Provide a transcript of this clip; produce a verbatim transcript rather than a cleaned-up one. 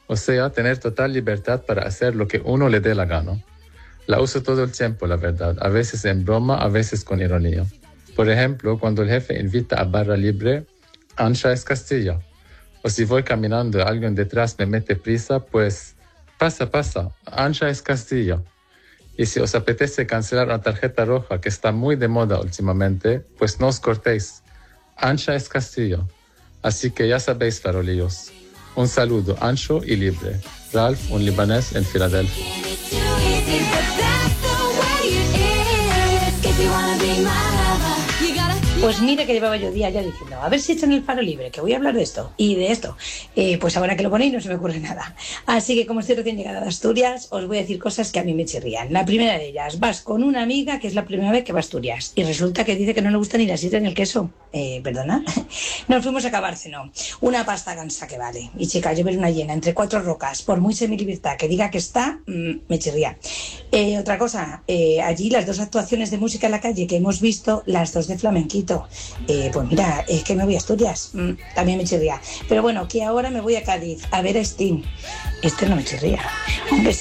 O sea, tener total libertad para hacer lo que uno le dé la gana. La uso todo el tiempo, la verdad, a veces en broma, a veces con ironía. Por ejemplo, cuando el jefe invita a barra libre, ancha es Castilla. O si voy caminando y alguien detrás me mete prisa, pues pasa, pasa, ancha es Castilla. Y si os apetece cancelar una tarjeta roja que está muy de moda últimamente, pues no os cortéis. Ancha es Castilla. Así que ya sabéis, farolillos. Un saludo ancho y libre. Ralph, un libanés en Filadelfia. Pues mira que llevaba yo día ya diciendo, a ver si echan el faro libre, que voy a hablar de esto y de esto. Eh, pues ahora que lo ponéis no se me ocurre nada. Así que como estoy recién llegada de Asturias, os voy a decir cosas que a mí me chirrían. La primera de ellas, vas con una amiga que es la primera vez que va a Asturias y resulta que dice que no le gusta ni la sidra ni el queso. Eh, ¿Perdona? Nos fuimos a Cabárceno. Una pasta gansa que vale. Y chica, yo ver una llena entre cuatro rocas, por muy semilibertad que diga que está, mmm, me chirría. Eh, otra cosa, eh, allí las dos actuaciones de música en la calle que hemos visto, las dos de flamenquito. Eh, pues mira, es que me voy a Asturias, mm, también me chirría. Pero bueno, que ahora me voy a Cádiz a ver a Sting. Este no me chirría. Un besito.